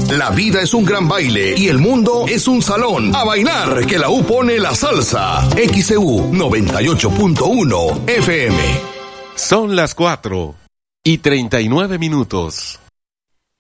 La vida es un gran baile y el mundo es un salón. A bailar, que la U pone la salsa. XEU 98.1 FM. Son las 4:39.